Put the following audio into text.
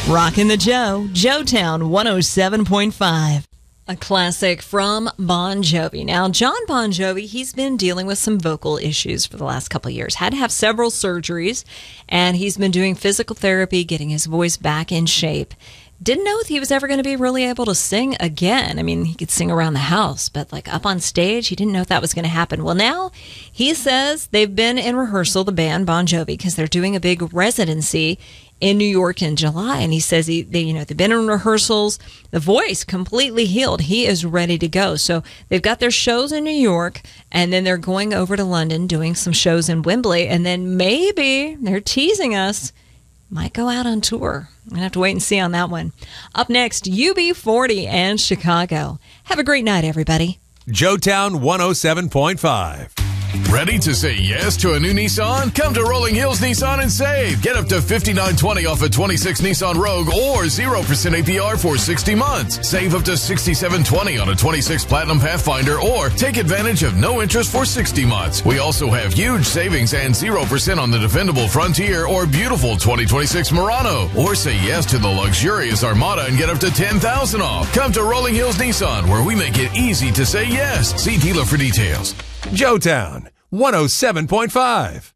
Rockin' the Joe, Joetown 107.5. A classic from Bon Jovi. Now, John Bon Jovi, he's been dealing with some vocal issues for the last couple of years. Had to have several surgeries, and he's been doing physical therapy, getting his voice back in shape. Didn't know if he was ever going to be really able to sing again. I mean, he could sing around the house, but like up on stage, he didn't know if that was going to happen. Well, now he says they've been in rehearsal, the band Bon Jovi, because they're doing a big residency in New York in July. And he says they've been in rehearsals, the voice completely healed. He is ready to go. So they've got their shows in New York, and then they're going over to London, doing some shows in Wembley, and then maybe they're teasing us, might go out on tour. I'm going to have to wait and see on that one. Up next, UB40 and Chicago. Have a great night, everybody. Joetown 107.5. Ready to say yes to a new Nissan? Come to Rolling Hills Nissan and save. Get up to $59.20 off a 26 Nissan Rogue or 0% APR for 60 months. Save up to $67.20 on a 26 Platinum Pathfinder or take advantage of no interest for 60 months. We also have huge savings and 0% on the dependable Frontier or beautiful 2026 Murano. Or say yes to the luxurious Armada and get up to $10,000 off. Come to Rolling Hills Nissan, where we make it easy to say yes. See dealer for details. Joetown 107.5.